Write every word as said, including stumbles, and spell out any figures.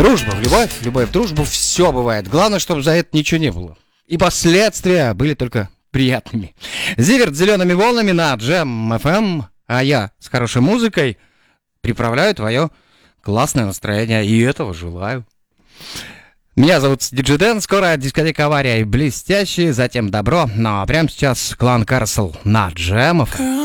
Дружба в любовь, любовь в дружбу, все бывает. Главное, чтобы за это ничего не было. И последствия были только приятными. Зиверт с зелеными волнами на Джем эф эм, а я с хорошей музыкой приправляю твое классное настроение. И этого желаю. Меня зовут Диджей Дэн, скоро дискотека «Авария» и «Блестящие», затем «Добро». Ну а прямо сейчас клан Карсел на Джем эф эм.